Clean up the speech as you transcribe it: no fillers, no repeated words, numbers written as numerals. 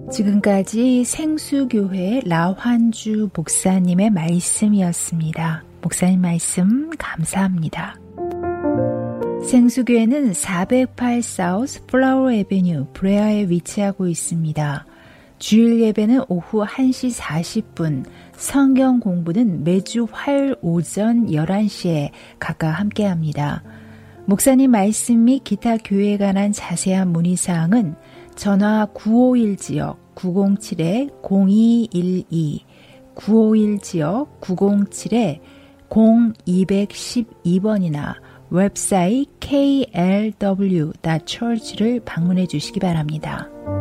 지금까지 생수교회 라환주 목사님의 말씀이었습니다. 목사님 말씀 감사합니다. 생수교회는 408 사우스 플라워 애베뉴 브레아에 위치하고 있습니다. 주일 예배는 오후 1시 40분, 성경 공부는 매주 화요일 오전 11시에 각각 함께합니다. 목사님 말씀 및 기타 교회에 관한 자세한 문의사항은 전화 951지역 907-0212, 951지역 907-0212번이나 웹사이트 klw.church를 방문해 주시기 바랍니다.